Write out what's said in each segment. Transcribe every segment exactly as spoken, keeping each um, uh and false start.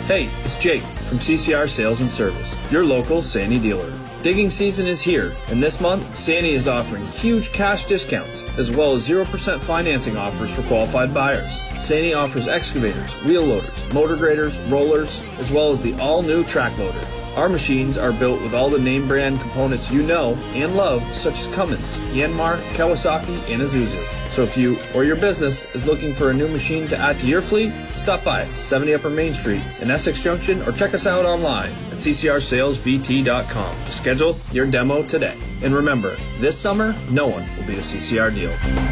Hey, it's Jake from C C R Sales and Service, your local Sany dealer. Digging season is here, and this month, Sany is offering huge cash discounts, as well as zero percent financing offers for qualified buyers. Sany offers excavators, wheel loaders, motor graders, rollers, as well as the all-new track loader. Our machines are built with all the name brand components you know and love, such as Cummins, Yanmar, Kawasaki, and Isuzu. So if you or your business is looking for a new machine to add to your fleet, stop by at seventy Upper Main Street in Essex Junction or check us out online at c c r sales v t dot com to schedule your demo today. And remember, this summer, no one will beat a C C R deal.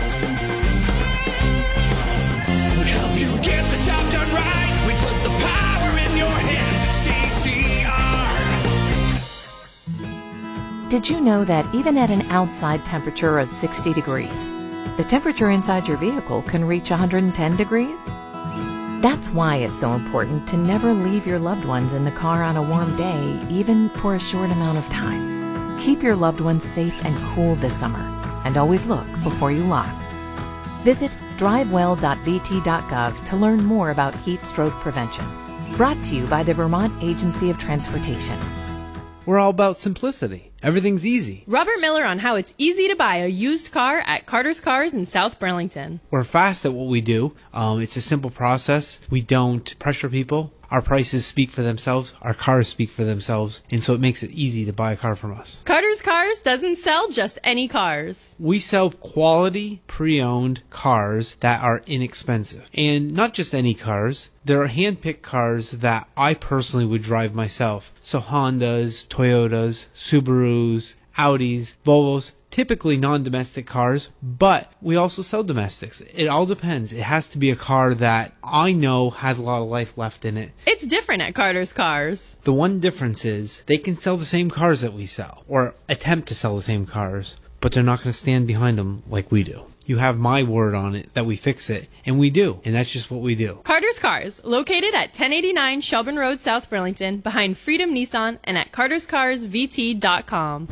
We help you get the job done right. We put the power in your hands at C C R. Did you know that even at an outside temperature of sixty degrees, the temperature inside your vehicle can reach one hundred ten degrees? That's why it's so important to never leave your loved ones in the car on a warm day, even for a short amount of time. Keep your loved ones safe and cool this summer, and always look before you lock. Visit drive well dot v t dot gov to learn more about heat stroke prevention. Brought to you by the Vermont Agency of Transportation. We're all about simplicity. Everything's easy. Robert Miller on how it's easy to buy a used car at Carter's Cars in South Burlington. We're fast at what we do. Um, it's a simple process. We don't pressure people. Our prices speak for themselves. Our cars speak for themselves. And so it makes it easy to buy a car from us. Carter's Cars doesn't sell just any cars. We sell quality, pre-owned cars that are inexpensive. And not just any cars. There are hand-picked cars that I personally would drive myself. So Hondas, Toyotas, Subarus, Audis, Volvos, typically non-domestic cars, but we also sell domestics. It all depends. It has to be a car that I know has a lot of life left in it. It's different at Carter's Cars. The one difference is they can sell the same cars that we sell, or attempt to sell the same cars, but they're not going to stand behind them like we do. You have my word on it that we fix it, and we do, and that's just what we do. Carter's Cars, located at ten eighty-nine Shelburne Road, South Burlington, behind Freedom Nissan, and at carters cars v t dot com.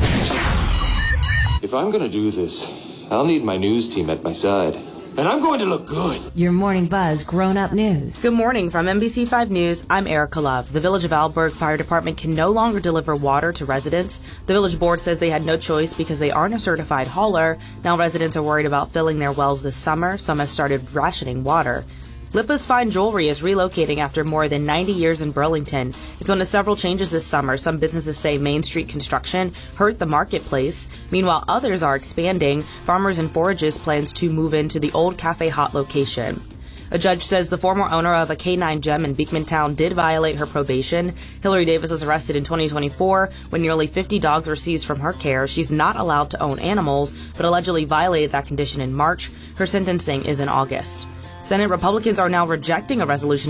If I'm going to do this, I'll need my news team at my side. And I'm going to look good. Your Morning Buzz Grown-Up News. Good morning from N B C five News. I'm Erica Love. The Village of Alburg Fire Department can no longer deliver water to residents. The village board says they had no choice because they aren't a certified hauler. Now residents are worried about filling their wells this summer. Some have started rationing water. Lipa's Fine Jewelry is relocating after more than ninety years in Burlington. It's one of several changes this summer. Some businesses say Main Street construction hurt the marketplace. Meanwhile, others are expanding. Farmers and Forages plans to move into the old Cafe Hot location. A judge says the former owner of a K nine gem in Beekmantown did violate her probation. Hillary Davis was arrested in twenty twenty-four when nearly fifty dogs were seized from her care. She's not allowed to own animals, but allegedly violated that condition in March. Her sentencing is in August. Senate Republicans are now rejecting a resolution